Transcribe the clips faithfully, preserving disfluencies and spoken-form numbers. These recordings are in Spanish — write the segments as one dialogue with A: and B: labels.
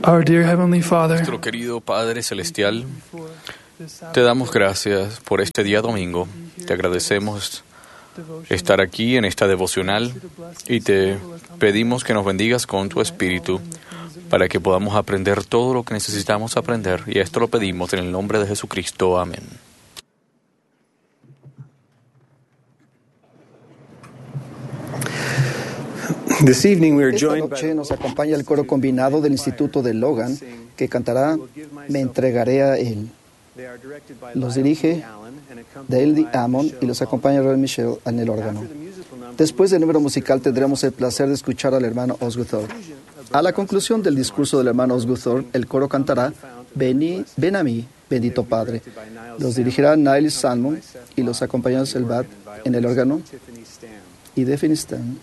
A: Our dear Heavenly Father,
B: Nuestro querido Padre Celestial, te damos gracias por este día domingo. Te agradecemos estar aquí en esta devocional y te pedimos que nos bendigas con tu Espíritu para que podamos aprender todo lo que necesitamos aprender. Y esto lo pedimos en el nombre de Jesucristo. Amén.
C: This evening we are
D: Esta
C: joined by
D: noche nos acompaña el coro combinado del Instituto de Logan, que cantará Me entregaré a él. Los dirige Dale Amon y los acompaña Roy Michelle en el órgano. Después del número musical tendremos el placer de escuchar al hermano Osgood Thorpe. A la conclusión del discurso del hermano Osgood Thorpe, el coro cantará Ven, ven a mí, bendito Padre. Los dirigirá Niles Salmon y los acompaña el Bat en el órgano y Daphne Stan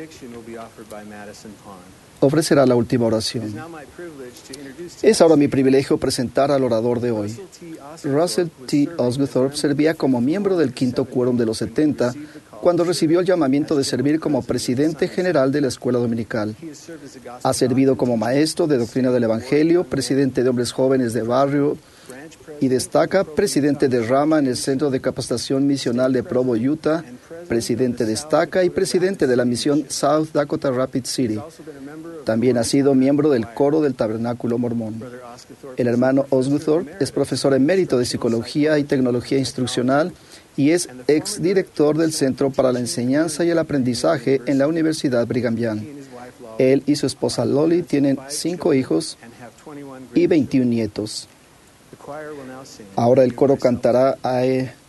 D: ofrecerá la última oración. Es ahora mi privilegio presentar al orador de hoy. Russell T. Osgood Thorpe servía como miembro del quinto quórum de los setenta cuando recibió el llamamiento de servir como presidente general de la escuela dominical. Ha servido como maestro de doctrina del Evangelio, presidente de hombres jóvenes de barrio y destaca presidente de rama en el Centro de Capacitación Misional de Provo, Utah, presidente destaca y presidente de la misión South Dakota Rapid City. También ha sido miembro del coro del Tabernáculo Mormón. El hermano Osgood Thorpe es profesor emérito de Psicología y Tecnología Instruccional y es exdirector del Centro para la Enseñanza y el Aprendizaje en la Universidad Brigham Young. Él y su esposa Loli tienen cinco hijos y veintiún nietos. Ahora el coro cantará a